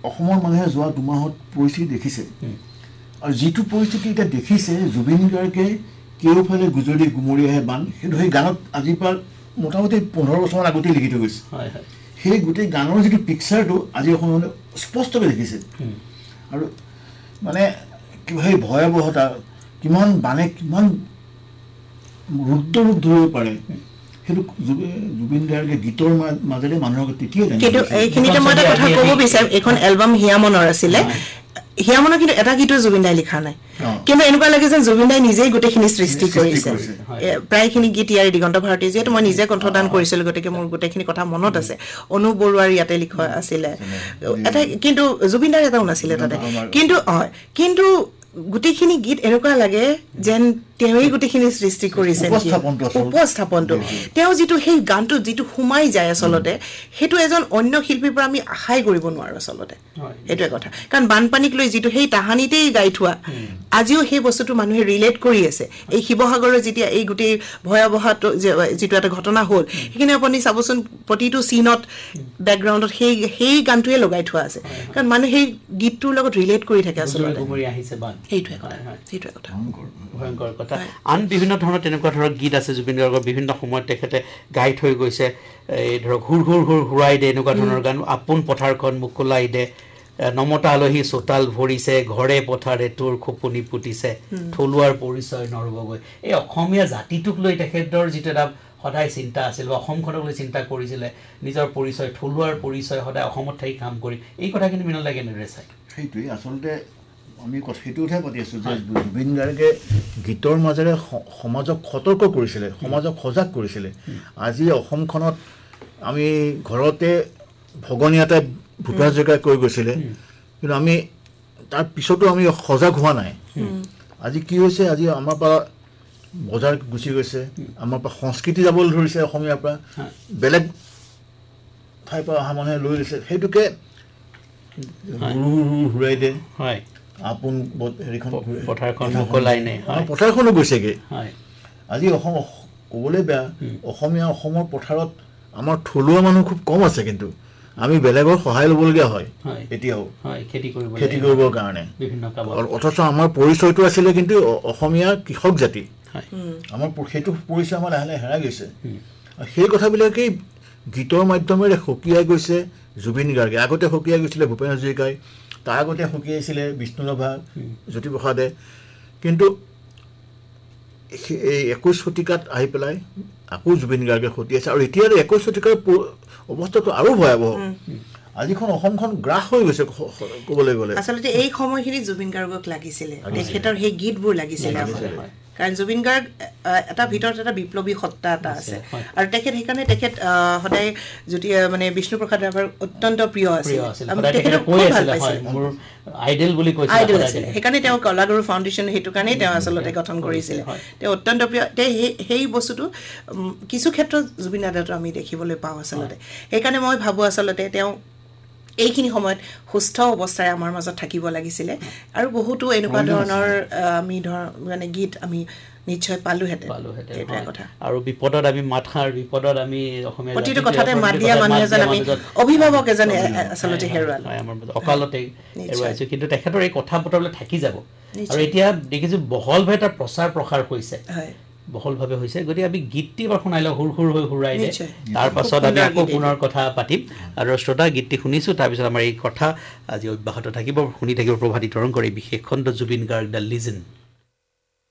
অসমৰ মানুহে যোৱা দুমাহত পৰিস্থিতি দেখিছে আৰু যিটো পৰিস্থিতি এতিয়া দেখিছে জুবিন গাৰ্গে কেওফালে গুজৰি গুমৰি আহে বান সেইটো সেই গানত আজিৰ পৰা মোটামুটি 15 বছৰমান আগতেই লিখি থৈ গৈছে সেই গোটেই গানৰ যিটো পিকচাৰটো আজি অসমৰ মানুহে স্পষ্টকৈ দেখিছে আৰু মানে সেই ভয়াৱহতা কিমান বানে কিমান ৰুদ্ৰ ৰূপ ধৰিব পাৰে সেইটো জুবিন গাৰ্গে গীতৰ মাজেৰে মানুহক তেতিয়াই জানে কিন্তু এইখিনিতে মই এটা কথা ক'ব বিচাৰিম এখন এলবাম হিয়ামনৰ আছিলে হিয়ামনৰ কিন্তু এটা গীতো জুবিন দাই লিখা নাই কিন্তু এনেকুৱা লাগে যে জুবিন দাই নিজেই গোটেইখিনি সৃষ্টি কৰিছে প্ৰায়খিনি গীত ইয়াৰ দিগন্ত ভাৰতী যিহেতু মই নিজে কণ্ঠদান কৰিছিলোঁ গতিকে মোৰ গোটেইখিনি কথা মনত আছে অনুপ বৰুৱাৰ ইয়াতে লিখা আছিলে এটা কিন্তু জুবিন দাৰ এটাও নাছিলে তাতে কিন্তু গোটেইখিনি গীত এনেকুৱা লাগে যেন তেওঁই গোটেইখিনি সৃষ্টি কৰিছে উপস্থাপনটো তেওঁ যিটো সেই গানটো যিটো সোমাই যায় আচলতে সেইটো এজন অন্য শিল্পীৰ পৰা আমি আশাই কৰিব নোৱাৰো আচলতে এইটোৱে কথা কাৰণ বানপানীক লৈ যিটো সেই তাহানিতেই গাই থোৱা আজিও সেই বস্তুটো মানুহে ৰিলেট কৰি আছে এই শিৱসাগৰৰ যেতিয়া এই গোটেই ভয়াৱহটো যিটো এটা ঘটনা হ'ল সেইখিনি আপুনি চাবচোন প্ৰতিটো সিনত বেকগ্ৰাউণ্ডত সেই গানটোৱে লগাই থোৱা আছে কাৰণ মানুহে সেই গীতটোৰ লগত ৰিলেট কৰি থাকে আচলতে এইটোৱে কথা ভয়ংকৰ কথা আন বিভিন্ন ধৰণৰ তেনেকুৱা ধৰণৰ গীত আছে জুবিন গাৰ্গৰ বিভিন্ন সময়ত তেখেতে গাই থৈ গৈছে এই ধৰক হুৰ হুৰ হুৰ হুৰাই দে এনেকুৱা ধৰণৰ গান আপোন পথাৰখন মুকলাই দে নমতা আলহী চোতাল ভৰিছে ঘৰে পথাৰে তোৰ খোপনি পুতিছে থলুৱাৰ পৰিচয় নৰবগৈ এই অসমীয়া জাতিটোক লৈ তেখেতৰ যিটো এটা সদায় চিন্তা আছিল বা অসমখনক লৈ চিন্তা কৰিছিলে নিজৰ পৰিচয় থলুৱাৰ পৰিচয় সদায় অসমত থাকি কাম কৰি এই কথাখিনি মিনল লাগে কেনেদৰে চাই সেইটোৱে আচলতে আমি সেইটো কথাই পাতি আছোঁ যে জুবিন গাৰ্গে গীতৰ মাজেৰে সমাজক সতৰ্ক কৰিছিলে সমাজক সজাগ কৰিছিলে আজি অসমখনত আমি ঘৰতে ভগনীয়াতে ভূপেন হাজৰিকাই কৈ গৈছিলে কিন্তু আমি তাৰ পিছতো আমি সজাগ হোৱা নাই আজি কি হৈছে আজি আমাৰ পৰা বজাৰ গুচি গৈছে আমাৰ পৰা সংস্কৃতি যাবলৈ ধৰিছে অসমীয়াৰ পৰা বেলেগ ঠাইৰ পৰা অহা মানুহে লৈ লৈছে সেইটোকে ঘূৰাই দে আপোন হেৰিখন পথাৰখনো গৈছেগৈ আজি অসম ক'বলৈ বেয়া অসমৰ পথাৰত আমাৰ থলুৱা মানুহ খুব কম আছে কিন্তু আমি বেলেগৰ সহায় ল'বলগীয়া হয় এতিয়াও খেতি কৰিবৰ কাৰণে অথচ আমাৰ পৰিচয়টো আছিলে কিন্তু অসমীয়া কৃষক জাতি আমাৰ সেইটো পৰিচয় আমাৰ লাহে লাহে হেৰাই গৈছে সেই কথাবিলাকেই গীতৰ মাধ্যমেৰে সকীয়াই গৈছে জুবিন গাৰ্গে আগতে সকীয়াই গৈছিলে ভূপেন হাজৰিকাই তাৰ আগতে সকীয়াইছিলে বিষ্ণুৰাভা জ্যোতিপ্ৰসাদে কিন্তু এই 21 শতিকাত আহি পেলাই আকৌ জুবিন গাৰ্গে সকীয়াইছে আৰু এতিয়া 21 শতিকাৰ অৱস্থাটো আৰু ভয়াৱহ আজিখন অসমখন গ্ৰাস হৈ গৈছে ক'বলৈ গ'লে আচলতে এই সময়খিনি জুবিন গাৰ্গক লাগিছিলে তেখেতৰ সেই গীতবোৰ লাগিছিলে কাৰণ জুবিন গাৰ্গ এটা ভিতৰত এটা বিপ্লৱী সত্তা এটা আছে আৰু সেইকাৰণে তেখেত সদায় যদি মানে বিষ্ণুপ্ৰসাদ ৰাভাৰ অত্যন্ত প্ৰিয় আছিল সেইকাৰণে তেওঁ কলাগুৰু ফাউণ্ডেশ্যন সেইটো কাৰণেই তেওঁ আচলতে গঠন কৰিছিলে তেওঁ অত্যন্ত প্ৰিয় সেই বস্তুটো কিছু ক্ষেত্ৰত জুবিন দাদাটো আমি দেখিবলৈ পাওঁ আচলতে সেইকাৰণে মই ভাবোঁ আচলতে তেওঁ এইখিনি সময়ত সুস্থ অৱস্থাৰে আমাৰ মাজত থাকিব লাগিছিলে আৰু বহুতো এনেকুৱা ধৰণৰ আমি মানে গীত আমি নিশ্চয় পালোহেঁতেন কথা আৰু বিপদত আমি মাথাৰ বিপদত আমি অসমীয়া প্ৰতিটো কথাতে মাত দিয়া মানুহ এজন আমি অভিভাৱক এজনে আচলতে হেৰুৱালো আমাৰ অকালতে হেৰুৱাইছোঁ কিন্তু তেখেতৰ এই কথা বতৰাবিলাক থাকি যাব আৰু এতিয়া দেখিছোঁ বহলভাৱে তাৰ প্ৰচাৰ প্ৰসাৰ হৈছে বহলভাৱে হৈছে গতিকে আমি গীতটি এবাৰ শুনাই লওঁ হুৰ হুৰ হৈ হুৰাই দে তাৰ পাছত আমি আকৌ পুনৰ কথা পাতিম আৰু শ্ৰোতা গীতটি শুনিছোঁ তাৰপিছত আমাৰ এই কথা আজি অব্যাহত থাকিব শুনি থাকিব প্ৰভাতী তৰংগৰ এই বিশেষ খণ্ড জুবিন গাৰ্গ দ্য লিজেণ্ড